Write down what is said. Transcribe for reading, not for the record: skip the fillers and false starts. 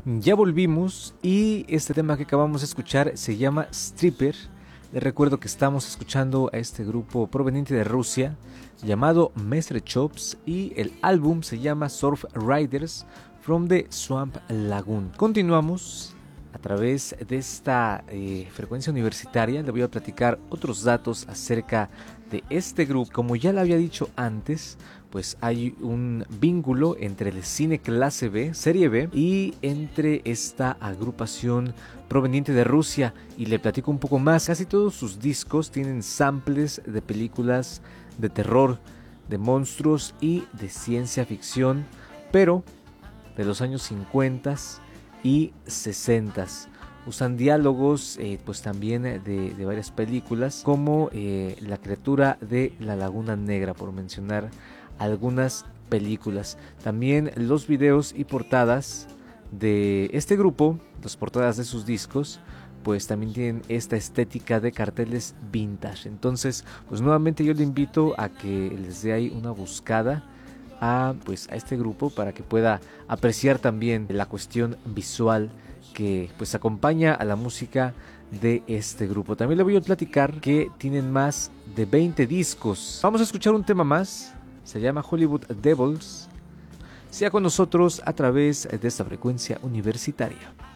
Ya volvimos y este tema que acabamos de escuchar se llama Stripper. Les recuerdo que estamos escuchando a este grupo proveniente de Rusia llamado Mestre Chops y el álbum se llama Surf Riders from the Swamp Lagoon. Continuamos a través de esta frecuencia universitaria. Le voy a platicar otros datos acerca de este grupo. Como ya lo había dicho antes, pues hay un vínculo entre el cine clase B, serie B, y entre esta agrupación proveniente de Rusia. Y le platico un poco más. Casi todos sus discos tienen samples de películas de terror, de monstruos y de ciencia ficción, pero de los años 50 y 60. Usan diálogos pues también de varias películas como La criatura de la Laguna Negra, por mencionar algunas películas. También los videos y portadas de este grupo, las portadas de sus discos, pues también tienen esta estética de carteles vintage. Entonces, pues nuevamente yo le invito a que les dé ahí una buscada a este grupo para que pueda apreciar también la cuestión visual que pues acompaña a la música de este grupo. También le voy a platicar que tienen más de 20 discos. Vamos a escuchar un tema más. Se llama Hollywood Devils. Sea con nosotros a través de esta frecuencia universitaria.